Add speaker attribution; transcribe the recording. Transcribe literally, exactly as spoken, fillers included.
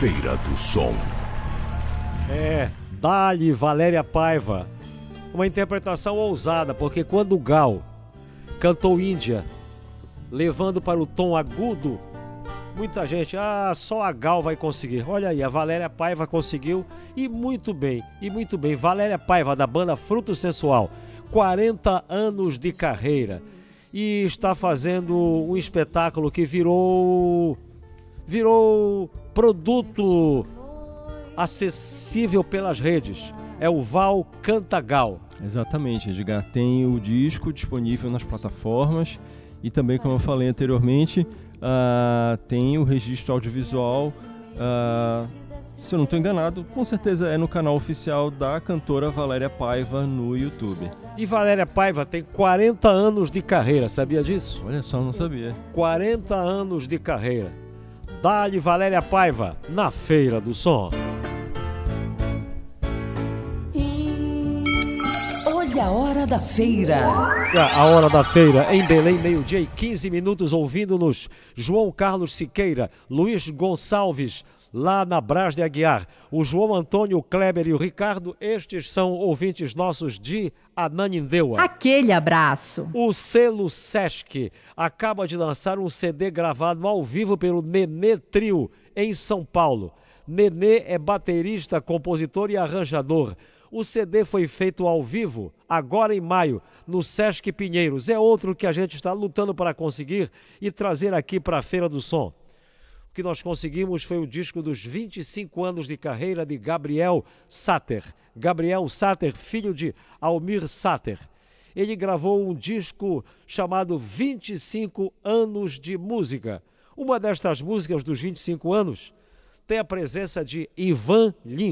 Speaker 1: Feira do Som.
Speaker 2: É, dá-lhe Valéria Paiva. Uma interpretação ousada, porque quando o Gal cantou Índia, levando para o tom agudo, muita gente, ah, só a Gal vai conseguir. Olha aí, a Valéria Paiva conseguiu e muito bem, e muito bem. Valéria Paiva, da banda Fruto Sensual, quarenta anos de carreira e está fazendo um espetáculo que virou, virou produto acessível pelas redes. É o Val Canta Gal.
Speaker 3: Exatamente, Edgar. Tem o disco disponível nas plataformas e também, como eu falei anteriormente, uh, tem o registro audiovisual. Uh, se eu não estou enganado, com certeza é no canal oficial da cantora Valéria Paiva no YouTube.
Speaker 2: E Valéria Paiva tem quarenta anos de carreira, sabia disso?
Speaker 3: Olha só, não sabia.
Speaker 2: quarenta anos de carreira. Dá-lhe Valéria Paiva na Feira do Som.
Speaker 4: Olha a hora da feira.
Speaker 2: A hora da feira em Belém, meio-dia e quinze minutos, ouvindo-nos João Carlos Siqueira, Luiz Gonçalves, lá na Brás de Aguiar, o João Antônio, o Kleber e o Ricardo, estes são ouvintes nossos de Ananindeua.
Speaker 5: Aquele abraço.
Speaker 2: O selo Sesc acaba de lançar um C D gravado ao vivo pelo Nenê Trio, em São Paulo. Nenê é baterista, compositor e arranjador. O C D foi feito ao vivo, agora em maio, no Sesc Pinheiros. É outro que a gente está lutando para conseguir e trazer aqui para a Feira do Som. O que nós conseguimos foi o disco dos vinte e cinco anos de carreira de Gabriel Sater. Gabriel Sater, filho de Almir Sater. Ele gravou um disco chamado vinte e cinco anos de música. Uma destas músicas dos vinte e cinco anos tem a presença de Ivan Lins.